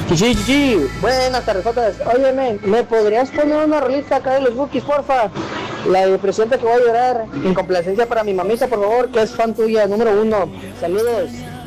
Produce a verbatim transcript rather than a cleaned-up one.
Chichi, chichi, buenas tardes. Oye, men, ¿me podrías poner una rolita acá de los Bookies, porfa? La de Presidente que voy a llorar. En complacencia para mi mamita, por favor, que es fan tuya, número uno. Saludos.